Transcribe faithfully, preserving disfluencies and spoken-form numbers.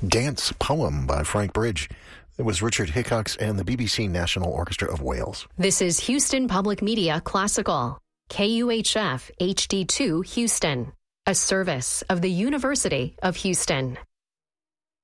Dance Poem by Frank Bridge. It was Richard Hickox and the B B C National Orchestra of Wales. This is Houston Public Media Classical, K U H F H D two Houston, a service of the University of Houston.